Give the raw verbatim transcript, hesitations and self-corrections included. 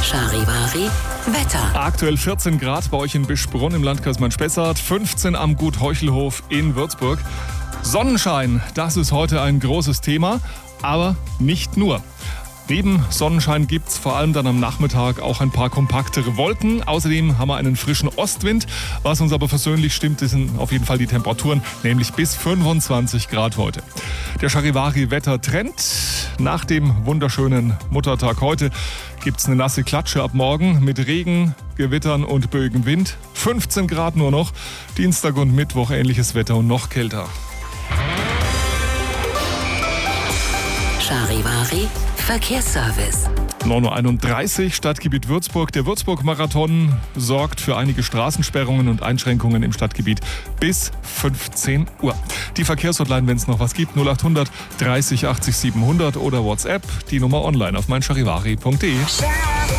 Charivari Wetter. Aktuell vierzehn Grad bei euch in Bischbrunn im Landkreis Main-Spessart, fünfzehn am Gut Heuchelhof in Würzburg. Sonnenschein, das ist heute ein großes Thema, aber nicht nur. Neben Sonnenschein gibt es vor allem dann am Nachmittag auch ein paar kompaktere Wolken. Außerdem haben wir einen frischen Ostwind. Was uns aber versöhnlich stimmt, sind auf jeden Fall die Temperaturen, nämlich bis fünfundzwanzig Grad heute. Der Charivari-Wettertrend. Nach dem wunderschönen Muttertag heute gibt es eine nasse Klatsche ab morgen mit Regen, Gewittern und böigem Wind. fünfzehn Grad nur noch. Dienstag und Mittwoch ähnliches Wetter und noch kälter. Charivari Verkehrsservice. neun Uhr einunddreißig, Stadtgebiet Würzburg. Der Würzburg-Marathon sorgt für einige Straßensperrungen und Einschränkungen im Stadtgebiet bis fünfzehn Uhr. Die Verkehrshotline, wenn es noch was gibt, null acht hundert dreißig achtzig siebenhundert oder WhatsApp, die Nummer online auf mein charivari punkt de.